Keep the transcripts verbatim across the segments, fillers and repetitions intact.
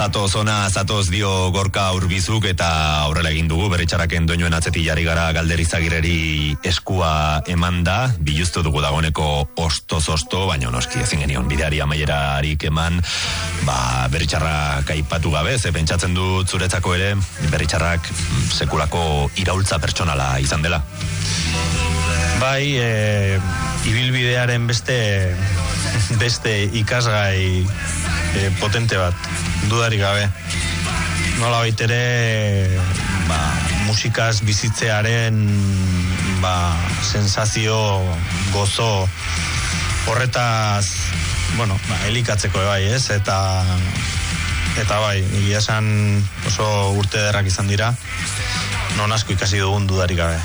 Zatoz ona, zatoz dio Gorka Urbizuk eta aurrela egin dugu Berritxarraken doinuen atzetik jarri gara Galder Izagirreri eskua emanda, biluztu dugu dagoeneko ostoz-osto, baina noski ezin genion bideari amaierarik eman, ba, Berritxarrak aipatu gabe, ze pentsatzen dut zuretzako ere, Berritxarrak sekulako iraultza pertsonala izan dela. Bai, e, ibilbidearen beste beste ikasgai e, potente bat, dudarik gabe. Nola baitere, ba, musikaz bizitzearen ba, sensazio, gozo horretaz, bueno, ba, elikatzeko bai, ez? Eta eta bai, egia esan oso urte ederrak izan dira, non asko ikasi dugun dudarik gabe.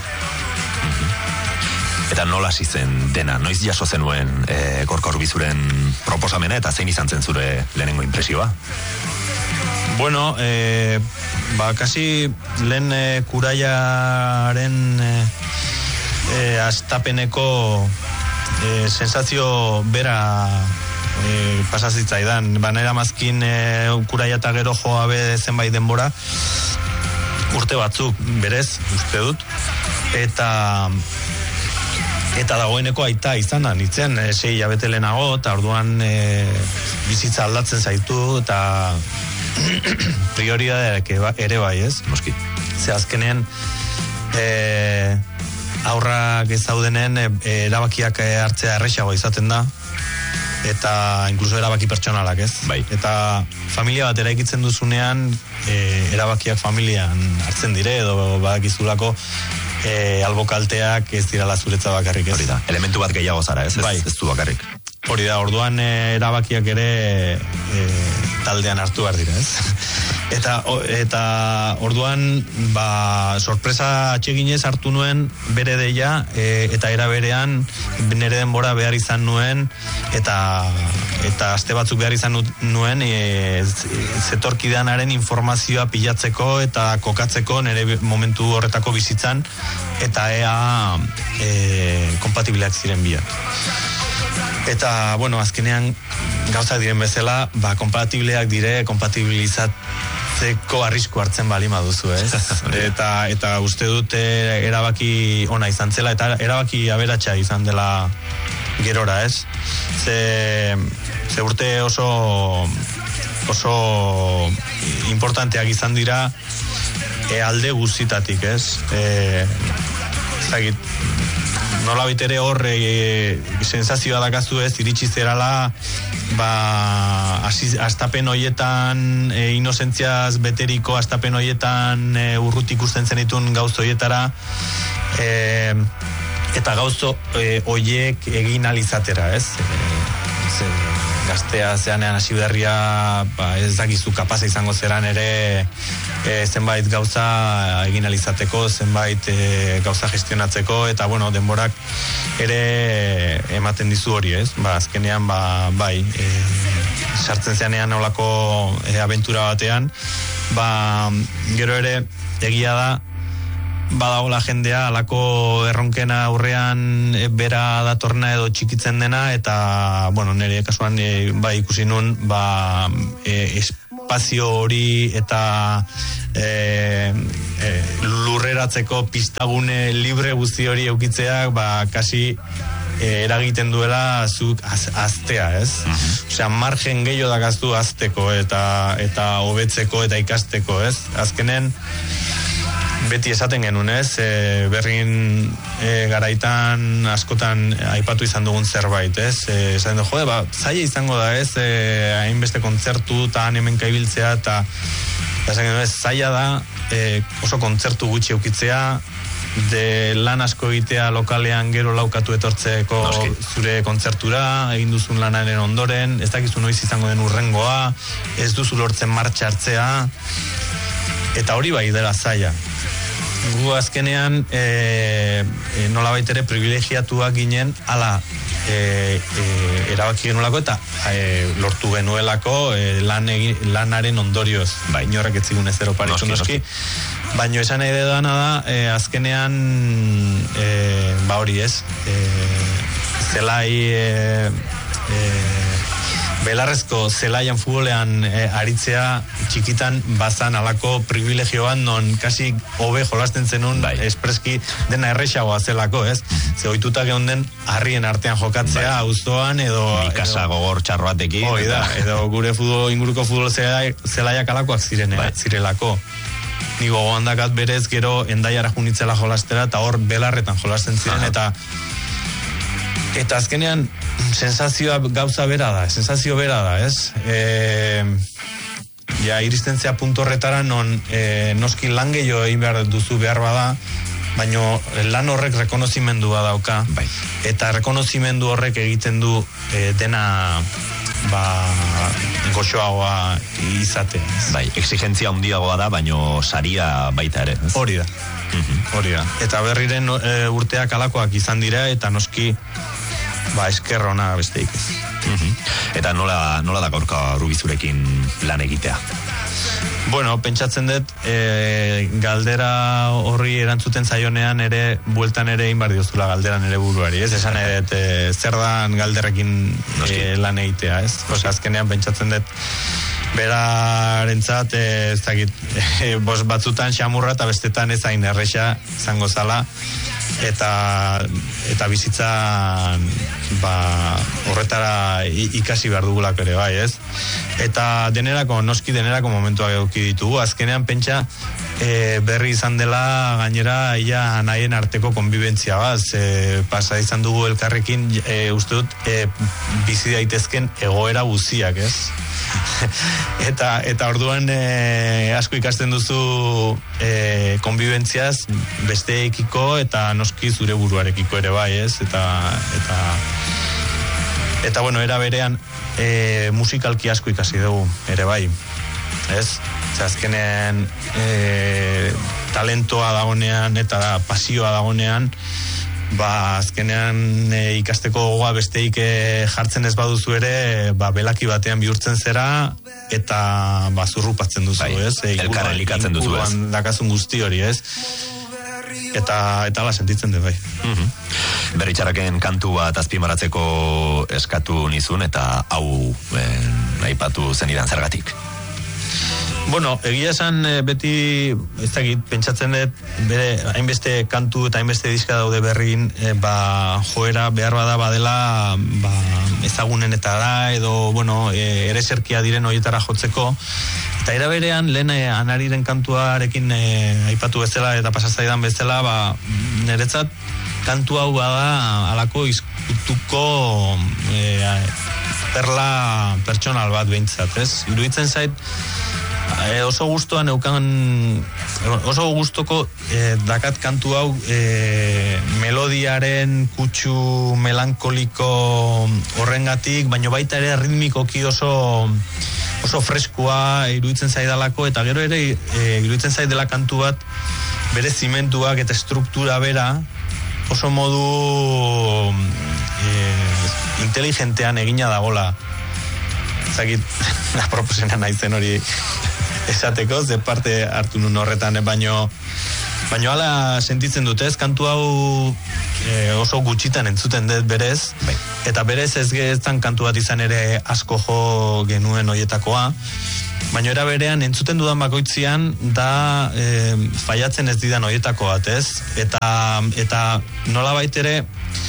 Eta nola hasi zen dena, noiz jaso zenuen e, Gorka Urbizuren proposamena eta zein izan zen zure lehenengo impresioa? Bueno, e, ba, kasi lehen e, kuraiaren e, e, astapeneko e, sensazio bera e, pasazitzaidan. Banera mazkin e, kuraia eta gero joa be zenbait denbora, urte batzuk berez, uste dut, eta... Eta dagoeneko aita izana, nintzen, e, sei hilabete lehenago, eta orduan e, bizitza aldatzen zaitu, eta prioridadeak ere bai, ez? Moski. Ze azkenean, e, aurrak ez daudenen, e, erabakiak hartzea errexago izaten da, eta inkluso erabaki pertsonalak, ez? Bai. Eta familia bat eraikitzen duzunean, e, erabakiak familian hartzen dire, edo badakizulako, E, albokalteak ez dirala zuretza bakarrik, ez? Hori da, elementu bat gehiago zara, ez? Bai. Ez, ez du bakarrik. Hori da, orduan e, erabakiak ere e, taldean hartu behar dira, ez? Eta, o, eta orduan, ba, sorpresa atseginez hartu nuen bere deia, e, eta era berean nire denbora behar izan nuen, eta eta aste batzuk behar izan nuen e, zetorkidanaren informazioa pilatzeko eta kokatzeko nire momentu horretako bizitzan, eta ea e, kompatibileak ziren biak. Eta, bueno, azkenean gauzak diren bezala, ba, kompatibleak dire, kompatibilizatzeko arrisku hartzen bali maduzu, ez? eta, eta uste dut erabaki ona izan zela, eta erabaki aberatsa izan dela gerora, ez? Ze, ze urte oso oso importanteak izan dira e, alde guztitatik, ez? E, zagit, nola bitere hor e, sensazioa dakazu, ez, iritsi zerala, ba, astapen hoietan, e, inozentziaz beteriko astapen hoietan e, urrutik usten zenitun gauz hoietara, e, eta gauzo e, hoiek egin alizatera, ez? E, ze, gaztea zeanean hasi berria, ba, ez dakizu kapaza izango zeran ere e, zenbait gauza egin alizateko, zenbait e, gauza gestionatzeko, eta bueno, denborak ere ematen dizu hori, ez? Ba, azkenean, ba, bai, e, sartzen zeanean olako e, abentura batean, ba, gero ere egia da, badagola jendea alako erronkena aurrean e, bera datorna edo txikitzen dena, eta bueno, nire kasuan e, bai ikusi nun, ba, e, espazio hori eta e, e, lurreratzeko pistagune libre guzti hori eukitzeak, ba, kasi e, eragiten duela zuk az, aztea, ez? Uh-huh. Osea, margen gehiago dakaztu azteko eta eta hobetzeko eta ikasteko, ez? Azkenen beti esaten genuen, ez, e, berrin e, garaitan askotan aipatu izan dugun zerbait, ez, e, esaten du, jode, ba, zaila izango da, ez, e, hainbeste kontzertu eta hemenka ibiltzea, eta esaten genuen, ez, zaila da, e, oso kontzertu gutxi eukitzea, de lan asko egitea lokalean gero laukatu etortzeko Noski. Zure kontzertura, egin duzun lanaren ondoren, ez dakizu noiz izango den urrengoa, ez duzu lortzen martxa hartzea, eta hori bai dela zaila. Gu azkenean e, e, nolabait ere privilegiatuak ginen ala e, e, erabaki genuelako eta e, lortu genuelako e, lan egin, lanaren ondorioz, ba, inorrek ez zigun ezero paritxun noski, baina esan nahi dana da e, azkenean e, ba hori ez e, zelai e, e, belarrezko zelaian futbolean e, aritzea txikitan bazan alako privilegioan non kasi hobe jolasten zenun bai. Espreski dena errexagoa zelako, ez? Ze ohituta geunden harrien artean jokatzea auzoan bai. Edo Mikasa edo, gogor txarro batekin hoi da, edo gure futbol, inguruko futbol zelaiak, zelaiak alakoak ziren, bai. Zirelako. Ni gogoan dakat berez gero Endaiara junitzela jolastera eta hor belarretan jolasten ziren aha. eta eta azkenean sensazioa gauza bera da, sensazio bera da, ez? E, ja, iristen zea puntu horretara non e, noski lan gehiago egin behar duzu behar bada, baino lan horrek rekonozimendua dauka, bai. Eta rekonozimendu horrek egiten du e, dena ba goxoagoa izatea. Bai, exigentzia handiagoa da, baino saria baita ere. Ez? Hori da. Hori da. Eta berriren e, urteak alakoak izan dira eta noski ba eskerrona besteik ez. Eta nola nola da Gorka Urbizurekin lan egitea? Bueno, pentsatzen dut e, galdera horri erantzuten zaionean ere bueltan ere egin bar diozula galderan ere buruari, ez? Esan ere e, zer dan galderrekin e, lan egitea, ez? Osea, azkenean pentsatzen dut berarentzat e, ez dakit e, bos batzutan xamurra eta bestetan ez hain erresa izango zala eta eta bizitzan ba horretara ikasi behar dugulako ere bai, ez? Eta denerako, noski denerako momentuak eduki ditugu, azkenean pentsa e, berri izan dela gainera ia nahien arteko konbibentzia bat, e, pasa izan dugu elkarrekin e, uste dut e, bizi daitezken egoera guziak, ez? eta eta orduan e, asko ikasten duzu e, konbibentziaz besteekiko eta noski zure buruarekiko ere bai, ez? Eta eta eta bueno, era berean e, musikalki asko ikasi dugu ere bai, ez? Ze azkenean e, talentoa dagonean eta pasioa dagonean ba azkenean e, ikasteko gogoa besteik e, jartzen ez baduzu ere e, ba belaki batean bihurtzen zera eta ba zurrupatzen duzu, bai, ez? E, elkarra elikatzen duzu, ez? Dakazun guzti hori, ez? Eta eta la sentitzen dut, bai. Mhm. Berritxaraken kantu bat azpimarratzeko eskatu nizun eta hau eh, aipatu zenidan zergatik. Bueno, egia esan beti, ez dakit, pentsatzen dut, bere, hainbeste kantu eta hainbeste diska daude berrin, e, ba, joera behar bada badela, ba, ezagunenetara edo, bueno, e, ere zerkia diren horietara jotzeko, eta era berean, lehen e, Anariren kantuarekin e, aipatu bezala eta pasazaidan bezala, ba, niretzat, kantu hau bada alako izkutuko e, perla pertsonal bat behintzat, ez? Iruditzen zait, E, oso gustoan eukan oso gustoko e, dakat kantu hau e, melodiaren kutsu melankoliko horrengatik, baino baita ere ritmikoki oso oso freskua iruditzen zaidalako eta gero ere e, iruditzen zaid dela kantu bat bere zimentuak eta struktura bera oso modu e, inteligentean egina dagola. Zagit, aproposena naizen hori esateko, ze parte hartu nun horretan, baino, baino ala sentitzen dut, ez? Kantu hau e, oso gutxitan entzuten dut berez, bai. Eta berez ez geztan kantu bat izan ere asko jo genuen hoietakoa, baino era berean entzuten dudan bakoitzian da e, faiatzen ez didan hoietako bat, ez? Eta, eta nola baitere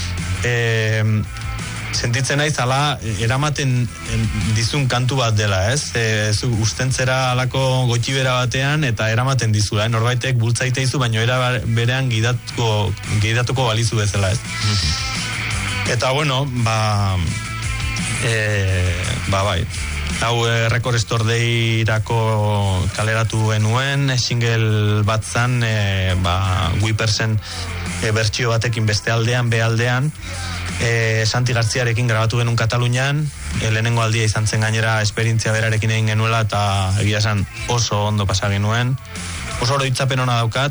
e, sentitzen naiz ala eramaten dizun kantu bat dela, ez? E, zu ustentzera alako gotxibera batean eta eramaten dizula, eh? Norbaitek bultzaite izu, baino era berean gidatuko, gidatuko balizu bezala, ez? Mm-hmm. Eta bueno, ba e, ba bai hau e, Record Store Day-rako kaleratu genuen, single bat zan, e, ba, Whippersen e, bertsio batekin beste aldean, be aldean, e, Santi Gartziarekin grabatu genuen Katalunian, e, lehenengo aldia izan zen gainera esperientzia berarekin egin genuela, eta egia esan oso ondo pasa genuen, oso oroitzapen ona daukat,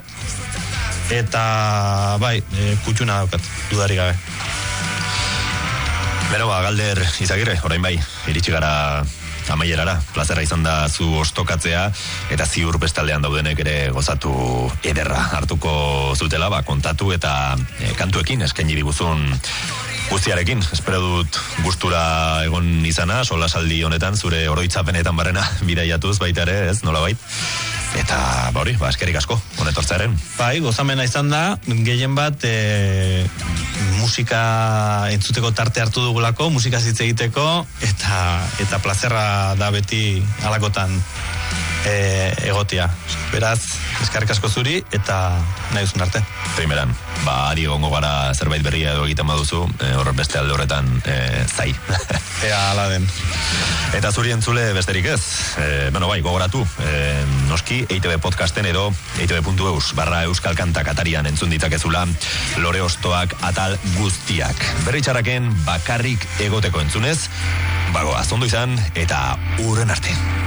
eta bai, e, kutxuna daukat, dudari gabe. Bero, ba, Galder Izagirre, orain bai, iritsi gara amaierara, plazera izan da zu ostokatzea, eta ziur bestaldean daudenek ere gozatu ederra hartuko zutela, ba, kontatu eta e, kantuekin eskaini diguzun guztiarekin, espero dut gustura egon izana, solasaldi honetan, zure oroitzapenetan barrena bidaiatuz baita ere, ez, nolabait. Eta, ba hori, ba, eskerik asko, honetortzearen. Bai, gozamena izan da, gehien bat, e, musika entzuteko tarte hartu dugulako, musika hitz egiteko, eta, eta plazerra da beti alakotan e, egotia. Beraz, eskerrik asko zuri, eta nahi duzun arte. Primeran, ba, ari egongo gara zerbait berria edo egiten baduzu, e, hor beste alde horretan e, zai. Ea, ala den. Eta zuri entzule besterik ez, e, bueno, bai, gogoratu, e, noski, E I Te Be podcasten edo E I Te Be puntu eus barra euskal kantak atarian entzun ditzakezula lore ostoak atal guztiak. Berritxarraken bakarrik egoteko entzunez, bago, azondo izan, eta urren arte.